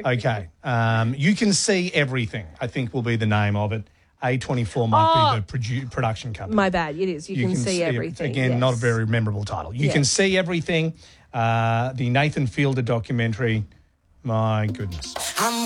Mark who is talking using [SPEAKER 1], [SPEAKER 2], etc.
[SPEAKER 1] Okay. You Can See Everything, I think will be the name of it. A24 might be the production company.
[SPEAKER 2] My bad. It is. You can see everything.
[SPEAKER 1] Again,
[SPEAKER 2] yes.
[SPEAKER 1] not a very memorable title. You Can See Everything, the Nathan Fielder documentary. My goodness.